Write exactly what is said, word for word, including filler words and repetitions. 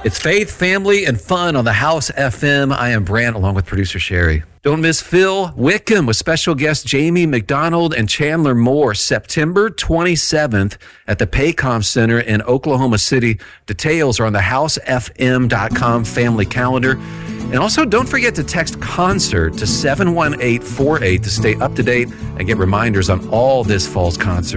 It's faith, family, and fun on the House F M. I am Brant, along with producer Sherry. Don't miss Phil Wickham with special guests Jamie McDonald and Chandler Moore, September twenty-seventh at the Paycom Center in Oklahoma City. Details are on the house f m dot com family calendar. And also, don't forget to text CONCERT to seven one eight four eight to stay up to date and get reminders on all this fall's concerts.